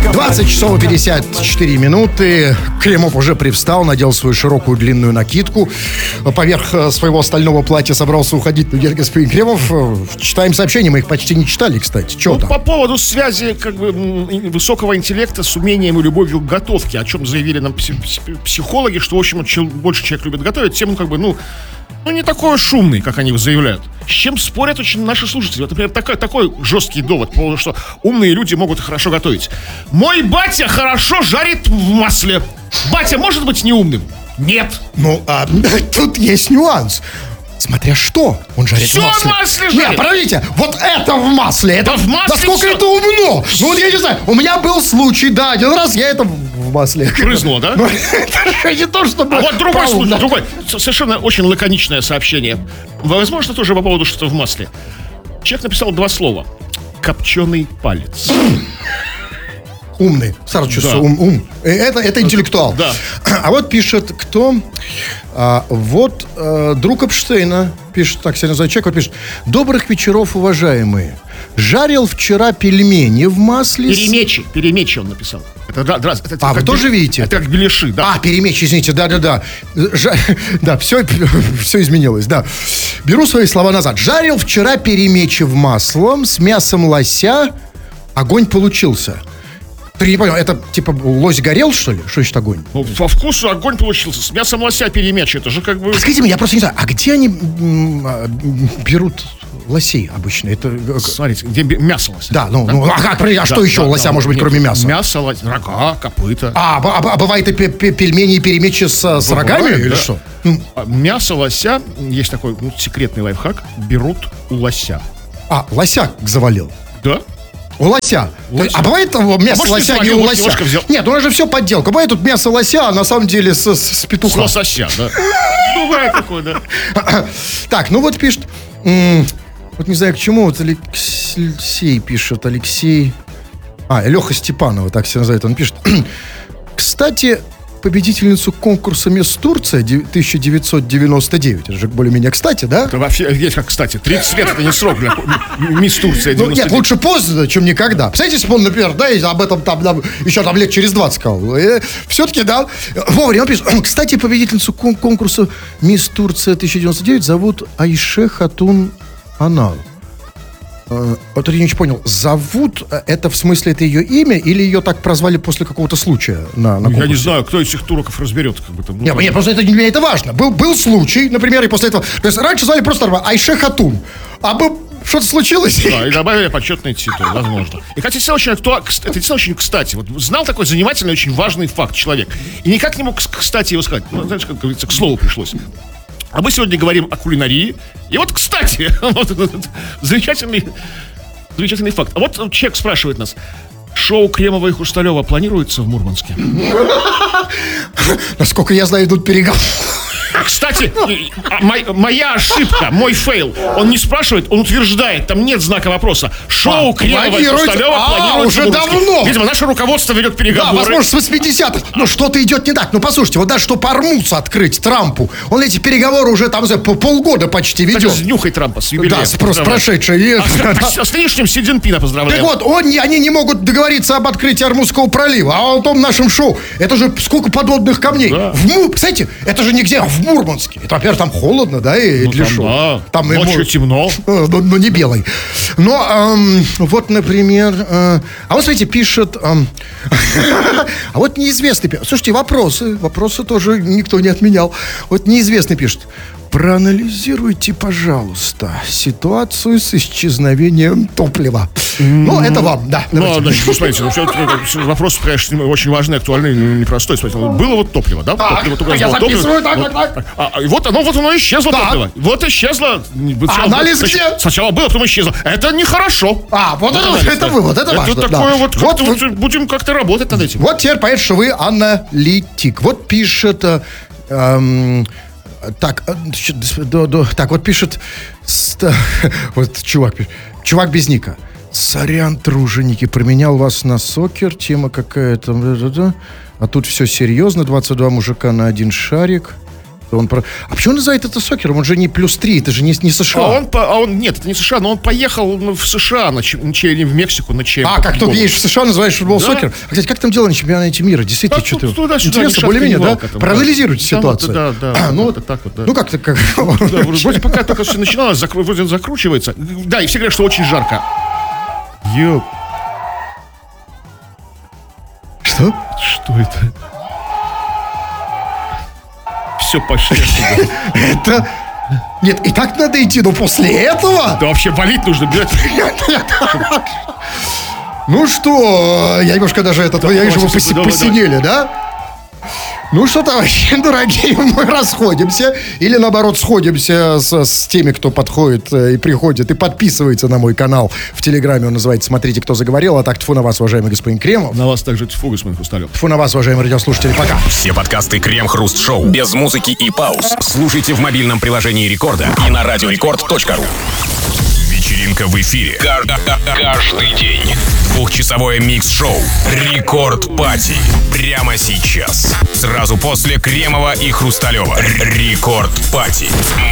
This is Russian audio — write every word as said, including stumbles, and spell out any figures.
двадцать часов и пятьдесят четыре минуты. Кремов уже привстал, надел свою широкую длинную накидку. Поверх своего остального платья собрался уходить. Ну, господин Кремов, читаем сообщения, мы их почти не читали, кстати. Чего ну, там? По поводу связи как бы, высокого интеллекта с умением и любовью к готовке, о чем заявили нам психологи, что, в общем, чем больше человек любит готовить, тем он как бы, ну, ну, не такой шумный, как они заявляют. С чем спорят очень наши слушатели. Вот, например, такой, такой жесткий довод, потому что умные люди могут хорошо готовить. Мой батя хорошо жарит в масле. Батя может быть неумным? Нет. Ну, а, тут есть нюанс. Смотря что он жарит все в масле. в масле жарит. Нет, подождите, вот это в масле. Это да в масле насколько все. это умно. Ну вот я не знаю, у меня был случай, да, один раз я это в масле. Брызнуло, да? Ну, это не то, чтобы... А вот другой Пау, случай, да. другой. Совершенно очень лаконичное сообщение. Возможно, тоже по поводу что-то в масле. Человек написал два слова. Копченый палец. Умный, сразу чувствую, Да. ум, ум. Это, это интеллектуал. Да. А вот пишет кто? А, вот а, друг Эпштейна пишет, так себя называет человек, вот пишет: добрых вечеров, уважаемые. Жарил вчера пельмени в масле. Перемечи, перемечи он написал. Это, да, да, это, А, вы тоже бе- видите? Это как беляши, да. А, перемечь, извините, да-да-да. Жа... Да, все, все изменилось, да. Беру свои слова назад. Жарил вчера перемечи в маслом с мясом лося. Огонь получился. Ты не понял, это типа лось горел, что ли? Что значит огонь? Ну, по вкусу огонь получился. С мясом лося перемечь. Это же как бы... А скажите мне, я просто не знаю, а где они м, а, м, берут лосей обычно? Это... Смотрите, где бе- мясо лося. Да, ну, ну а, как, а что Да, еще да, у лося да, может быть, нет, кроме мяса? Мясо, лося, рога, копыта. А, а, а бывает и пе- пе- пельмени и перемечи с, с Бывает, рогами или да. что? А мясо лося, есть такой ну, секретный лайфхак, берут у лося. А, лося завалил. Да? У лося. Лося. А бывает там мясо А может, лося не не у свалил, лося? немножко взял. Нет, у нас же все подделка. Бывает тут мясо лося, а на самом деле с, с, с С петуха. лосося, да. Бывает такое, да. Так, ну вот пишет. м, Вот не знаю к чему. Вот Алексей пишет. Алексей. А, Леха Степанова, так себя называет. Он пишет. Кстати, победительницу конкурса «Мисс Турция» тысяча девятьсот девяносто девять. Это же более-менее кстати, да? Это вообще есть как, кстати, тридцать лет это не срок для мисс Турция Ну, девяносто нет, лучше поздно, чем никогда. Представляете, если бы он, например, да, и об этом там, там еще там лет через двадцать сказал. Э, все-таки, да, вовремя он пишет. Кстати, победительницу кон- конкурса «Мисс Турция» тысяча девятьсот девяносто девять зовут Айше Хатун Анал. Э, Вот я не очень понял, зовут, э, это в смысле это ее имя или ее так прозвали после какого-то случая на, на конкурсе? Я не знаю, кто из этих туроков разберет. Как бы, там, ну, Нет, нет, просто это для меня это важно. Был, был случай, например, и после этого... То есть раньше звали просто Айше Хатун, а был, что-то случилось. Да, и добавили почетный титул, возможно. И, кстати, это очень, актуа- кс- это действительно очень кстати. Вот знал такой занимательный, очень важный факт человек. И никак не мог, кс- кстати, его сказать. Ну, знаешь, как говорится, к слову пришлось. А мы сегодня говорим о кулинарии. И вот, кстати, вот этот замечательный, замечательный факт. А вот человек спрашивает нас. Шоу Кремова и Хрусталева планируется в Мурманске? Насколько я знаю, идут переговоры. Кстати, а, мой- моя ошибка, мой фейл. Он не спрашивает, он утверждает. Там нет знака вопроса. Шоу А, Кремова и планируется? Хрусталева А, планируется уже в Мурманске. давно. Видимо, наше руководство ведет Да, переговоры. возможно, с восьмидесятых. Но что-то идет не так. Ну, послушайте, вот даже что пормуться открыть Трампу, он эти переговоры уже там, за по полгода почти Так ведет. с нюхай Трампа с юбилеем. Да, с, просто Поздравляю. прошедшей. А с, с нынешним Си Цзиньпина Так поздравляю. вот, он, не- они не могут договориться об открытии Ормузского пролива. А о том нашем шоу, это же сколько подводных камней. Да. В Му- Кстати, это же нигде, а в Мурманске. Это, во-первых, там холодно, да, и Ну, для там, шоу. да. Там и Ночью Мур- темно. Э, Но, но не белый. Но эм, вот, например... э, а вот, смотрите, пишет... эм, а вот неизвестный... пи- Слушайте, вопросы. Вопросы тоже никто не отменял. Вот неизвестный пишет. Проанализируйте, пожалуйста, ситуацию с исчезновением топлива. Ну, это вам, да. Ну, давайте. значит, ну, смотрите, ну, всё это, вопрос, конечно, очень важный, актуальный, ну, непростой. Смотрите, вот было вот топливо, да? Так, Топливо, только я было топливо. записываю, так, Вот, вот, так. А, и вот оно, вот оно исчезло, Так. топливо. Вот исчезло. Сначала- анализ сначала- где? Сначала было, потом исчезло. Это нехорошо. А, вот это, анализ, это да. вывод, это важно. Это да. такое вот, Вот как-то вы- вот будем как-то работать над этим. Вот теперь понятно, что вы аналитик. Вот пишет... э, эм, так, э, щ- до- до- так, вот пишет... ст- вот чувак пишет. Чувак без ника. Сорян, труженики, променял вас на сокер. Тема какая-то. да-да-да. А тут все серьезно. двадцать два мужика на один шарик. Он про... А почему он называет это сокером? Он же не плюс три, это же не, не США. А он, по- а он, нет, это не США, но он поехал ну, в США, на, чем- или в Мексику на чем. А, как тут едешь в США, называешь футбол Да. сокер? А, кстати, как там дела на чемпионате мира? Действительно, Да, что-то... тут туда-сюда, Интересно, ни более-менее, шатка, да? ни валка там, Проанализируйте да. ситуацию. Да, да, да. А, ну, вот вот, так вот, да. ну, как-то... Как... Да, вроде пока только все начиналось, закру- вроде закручивается. Да, и все говорят, что очень жарко. Ёп. Что? Что это? Все, пошли. Это... Нет, и так надо идти, но после этого... Да вообще болеть нужно бежать. Ну что, я немножко даже этот, я вижу, вы давайте, поси- давай, посинели, да? Ну что, товарищи, дорогие, мы расходимся. Или, наоборот, сходимся с, с теми, кто подходит э, и приходит, и подписывается на мой канал в Телеграме. Он называется «Смотрите, кто заговорил». А так, тьфу на вас, уважаемый господин Кремов. На вас также тьфу, господин Хрусталев. Тьфу на вас, уважаемые радиослушатели. Пока. Все подкасты Крем-Хруст-Шоу без музыки и пауз. Слушайте в мобильном приложении Рекорда и на радиорекорд точка ру. Вечеринка в эфире. Каждый день. Двухчасовое микс-шоу «Рекорд Пати». Прямо сейчас. Сразу после Кремова и Хрусталева. Рекорд Пати.